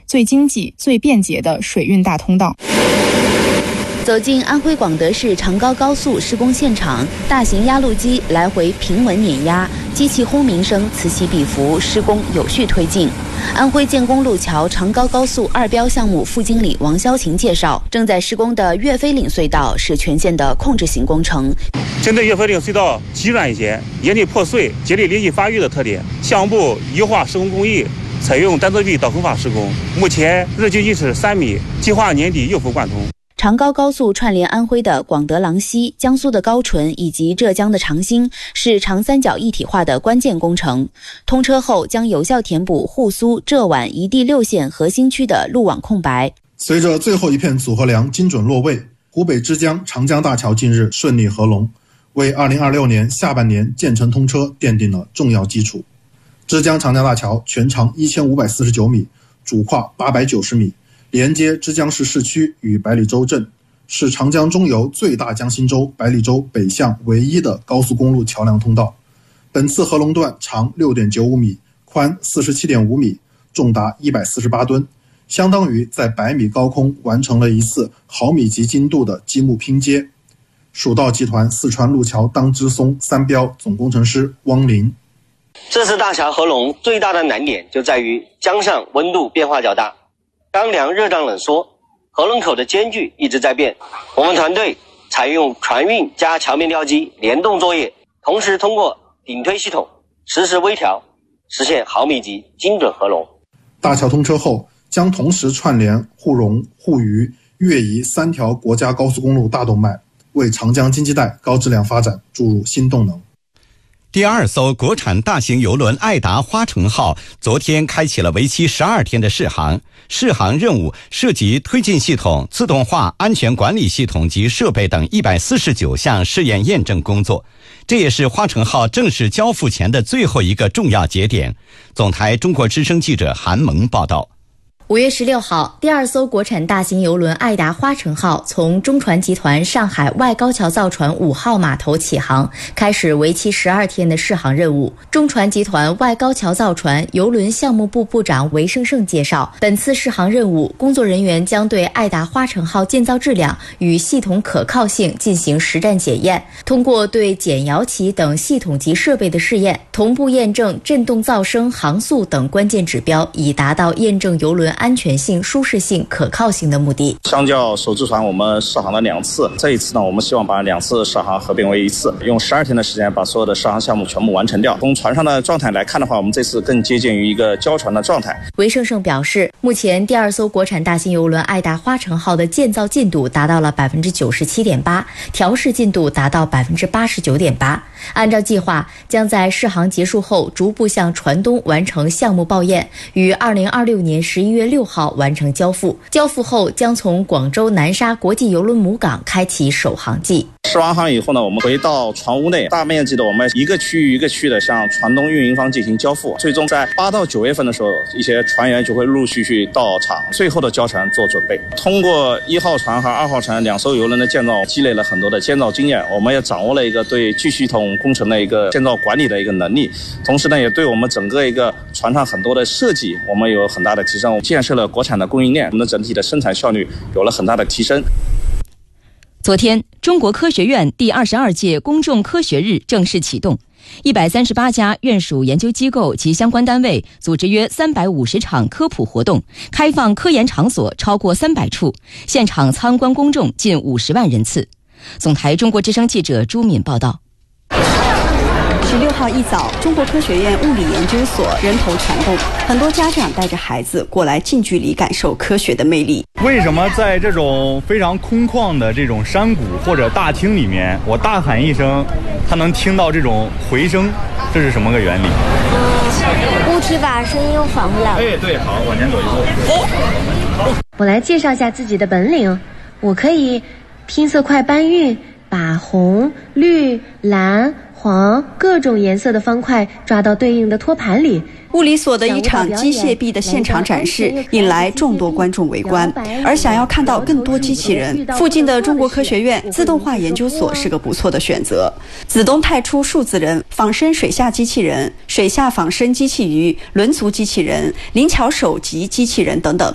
最经济、最便捷的水运大通道。 走进安徽广德市长高高速施工现场，大型压路机来回平稳碾压，机器轰鸣声此起彼伏，施工有序推进。安徽建工路桥长高高速二标项目副经理王潇琴介绍，正在施工的岳飞岭隧道是全线的控制型工程。 针对岳飞岭隧道极软一些、岩体破碎、节理立体发育的特点，项目部优化施工工艺，采用单侧壁导坑法施工，目前日均是3米，计划年底右幅贯通。 长高高速串联安徽的广德郎西、江苏的高淳以及浙江的长兴，是长三角一体化的关键工程。通车后将有效填补沪苏、浙皖一地6县核心区的路网空白。 随着最后一片组合梁精准落位，湖北之江长江大桥近日顺利合龙，为2026年下半年建成通车奠定了重要基础。之江长江大桥全长1549米，主跨890米，连接之江市市区与百里洲镇，是长江中游最大江心洲百里洲北向唯一的高速公路桥梁通道。本次合龙段长6.95米，宽47.5米，重达148吨，相当于在100米高空完成了一次毫米级精度的积木拼接。蜀道集团四川路桥当支松3标总工程师汪林， 这次大桥合龙最大的难点就在于江上温度变化较大，当凉热胀冷缩，合龙口的间距一直在变。我们团队采用船运加桥面吊机联动作业，同时通过顶推系统实时微调，实现毫米级精准合龙。 大桥通车后，将同时串联沪蓉、沪渝、粤宜3条国家高速公路大动脉，为长江经济带高质量发展注入新动能。 第2艘国产大型邮轮爱达花城号昨天开启了为期12天的试航。试航任务涉及推进系统、自动化安全管理系统及设备等149项试验验证工作。这也是花城号正式交付前的最后一个重要节点。总台中国之声记者韩萌报道。 5月16号，第2艘国产大型邮轮爱达花城号从中船集团上海外高桥造船5号码头起航，开始为期12天的试航任务。中船集团外高桥造船邮轮项目部部长韦胜胜介绍，本次试航任务，工作人员将对爱达花城号建造质量与系统可靠性进行实战检验，通过对减摇旗等系统级设备的试验，同步验证振动噪声、航速等关键指标，以达到验证邮轮安全性、舒适性、可靠性的目的。 相较首次船我们试航了2次，这一次呢，我们希望把2次试航合并为1次，用12天的时间把所有的试航项目全部完成掉。从船上的状态来看的话，我们这次更接近于一个交船的状态。 韦胜胜表示，目前第2艘国产大型邮轮爱达花城号的建造进度达到了 97.8%， 调试进度达到 89.8%。按照计划，将在试航结束后逐步向船东完成项目报验，于2026年11月6号完成交付。交付后将从广州南沙国际邮轮母港开启首航季。 试完航以后呢，我们回到船坞内，大面积的我们一个区域一个区域的向船东运营方进行交付。最终在8到9月份的时候，一些船员就会陆续到场，最后的交船做准备。通过1号船和2号船2艘邮轮的建造，积累了很多的建造经验，我们也掌握了一个对巨系统工程的一个建造管理的一个能力，同时呢，也对我们整个一个船上很多的设计，我们有很大的提升。建设了国产的供应链，我们的整体的生产效率有了很大的提升。 昨天，中国科学院第22届公众科学日正式启动，138家院属研究机构及相关单位组织约350场科普活动，开放科研场所超过300处，现场参观公众近50万人次。总台中国之声记者朱敏报道。 16号一早，中国科学院物理研究所人头攒动，很多家长带着孩子过来近距离感受科学的魅力。 为什么在这种非常空旷的这种山谷或者大厅里面，我大喊一声，它能听到这种回声？这是什么个原理？ 物体把声音又返回来了。 哎，对，好，往前走一步。 我来介绍一下自己的本领，我可以拼色块搬运，把红、绿、蓝、黄各种颜色的方块抓到对应的托盘里。 物理所的一场机械臂的现场展示引来众多观众围观，而想要看到更多机器人，附近的中国科学院自动化研究所是个不错的选择。子东太初数字人、仿生水下机器人、水下仿生机器鱼、轮足机器人、灵巧手级机器人等等，